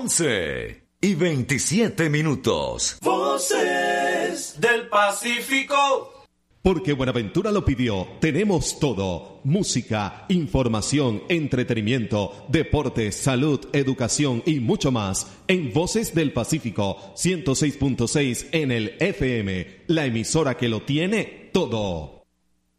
11:27. Voces del Pacífico. Porque Buenaventura lo pidió, tenemos todo: música, información, entretenimiento, deportes, salud, educación y mucho más en Voces del Pacífico 106.6 en el FM, la emisora que lo tiene todo.